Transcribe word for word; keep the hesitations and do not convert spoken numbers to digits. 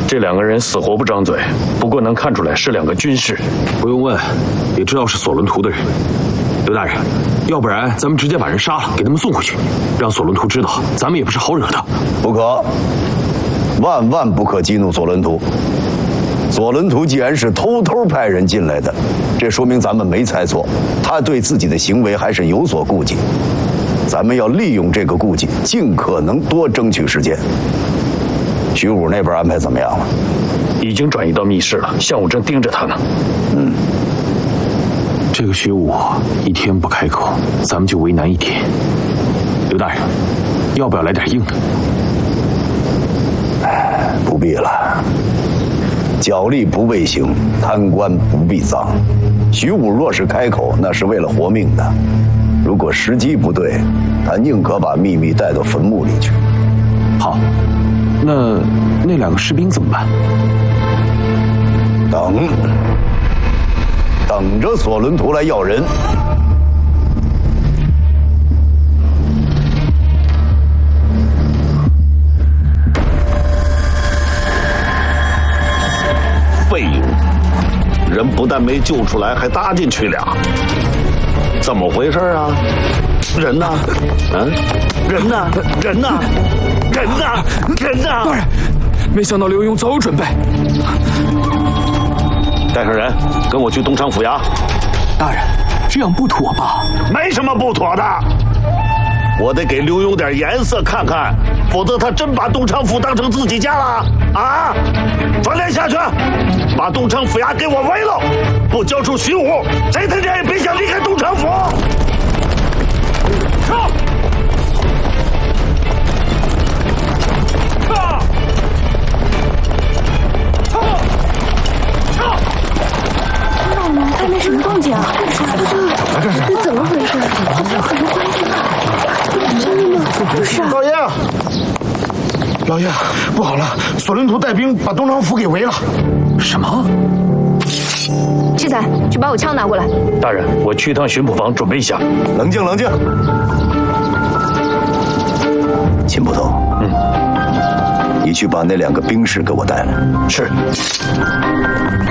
这两个人死活不张嘴，不过能看出来是两个军士。 不用问，也知道是索伦图的人。刘大人，要不然咱们直接把人杀了，给他们送回去，让索伦图知道咱们也不是好惹的。 不可，万万不可激怒索伦图。索伦图既然是偷偷派人进来的，这说明咱们没猜错，他对自己的行为还是有所顾忌。咱们要利用这个顾忌，尽可能多争取时间。徐武那边安排怎么样了？ 已经转移到密室了，项武正盯着他呢。 嗯， 这个徐武一天不开口，咱们就为难一天。刘大人，要不要来点硬的？ 不必了。角力不为行，贪官不必赃。徐武若是开口，那是为了活命的。如果时机不对，他宁可把秘密带到坟墓里去。 好，那那两个士兵怎么办？ 等，等着索伦图来要人。 废物！人不但没救出来，还搭进去俩，怎么回事啊？人呢？嗯，人呢？人呢？人呢？人呢？ 大人，没想到刘墉早有准备。 带上人，跟我去东昌府衙。 大人，这样不妥吧？ 没什么不妥的，我得给刘墉点颜色看看，否则他真把东昌府当成自己家了啊！传令下去，把东昌府衙给我围了，不交出徐武，谁他娘也别想离开东昌府。上！上！上！ 老娘还没什么动静啊！这是怎么回事？好像很多官兵啊！真的吗？不是啊！ 老爷，老爷，不好了！索伦图带兵把东昌府给围了。 什么？ 志仔，去把我枪拿过来。 大人，我去一趟巡捕房准备一下。 冷静，冷静。秦捕头， 嗯， 你去把那两个兵士给我带来。 是。